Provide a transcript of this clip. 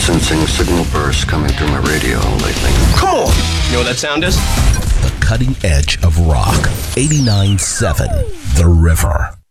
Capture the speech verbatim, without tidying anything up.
sensing signal bursts coming through my radio lately. Come on! You know what that sound is? The cutting edge of rock. eighty-nine point seven The River.